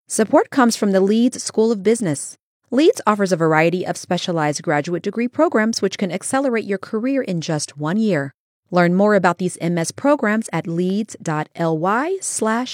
Support comes from the Leeds School of Business. Leeds offers a variety of specialized graduate degree programs which can accelerate your career in just 1 year. Learn more about these MS programs at leeds.ly/careers.